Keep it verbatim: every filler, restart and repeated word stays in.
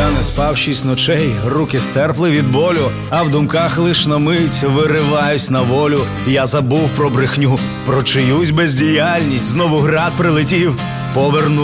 Я не спав шість ночей, руки стерпли від болю, а в думках лиш на мить вириваюсь на волю. Я забув про брехню, про чиюсь бездіяльність, знову град прилетів, поверну